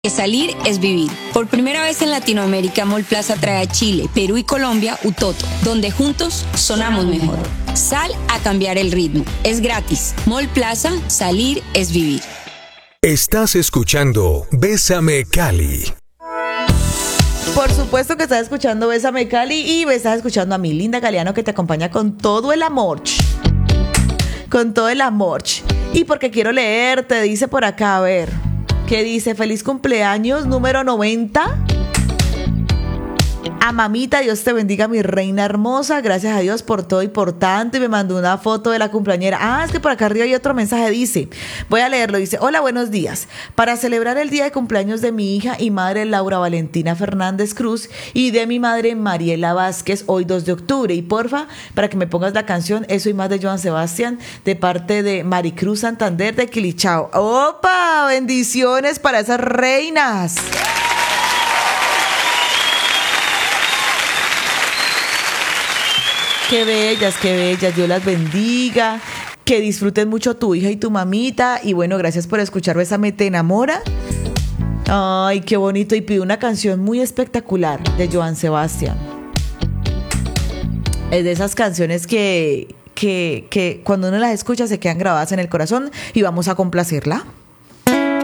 Que salir es vivir. Por primera vez en Latinoamérica, Mall Plaza trae a Chile, Perú y Colombia Utoto, donde juntos sonamos mejor. Sal a cambiar el ritmo. Es gratis. Mall Plaza, salir es vivir. Estás escuchando Bésame Cali. Por supuesto que estás escuchando Bésame Cali y me estás escuchando a mi linda Galeano que te acompaña con todo el amor. Con todo el amor. Y porque quiero leerte, dice por acá, a ver... ¿Qué dice? Feliz cumpleaños número 90. A mamita, Dios te bendiga, mi reina hermosa. Gracias a Dios por todo y por tanto. Y me mandó una foto de la cumpleañera. Ah, es que por acá arriba hay otro mensaje. Dice, voy a leerlo. Dice, hola, buenos días. Para celebrar el día de cumpleaños de mi hija y madre Laura Valentina Fernández Cruz y de mi madre Mariela Vázquez, hoy 2 de octubre. Y porfa, para que me pongas la canción Eso y más de Joan Sebastián, de parte de Maricruz Santander de Quilichao. ¡Opa! Bendiciones para esas reinas. Qué bellas, Dios las bendiga, que disfruten mucho tu hija y tu mamita, y bueno, gracias por escuchar Bésame Te Enamora. Ay, qué bonito, y pido una canción muy espectacular de Joan Sebastián. Es de esas canciones que cuando uno las escucha se quedan grabadas en el corazón, y vamos a complacerla.